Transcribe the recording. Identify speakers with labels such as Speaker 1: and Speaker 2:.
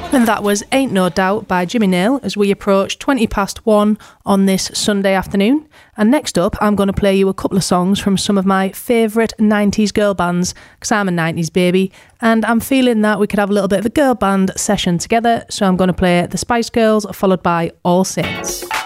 Speaker 1: And that was Ain't No Doubt by Jimmy Nail as we approach 1 on this Sunday afternoon. And next up, I'm going to play you a couple of songs from some of my favourite 90s girl bands, because I'm a 90s baby, and I'm feeling that we could have a little bit of a girl band session together. So I'm going to play The Spice Girls, followed by All Saints.